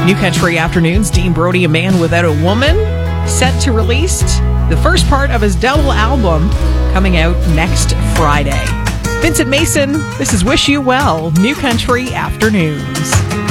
New Country Afternoons, Dean Brody, A Man Without a Woman, set to release the first part of his double album coming out next Friday. Vincent Mason, this is Wish You Well, New Country Afternoons.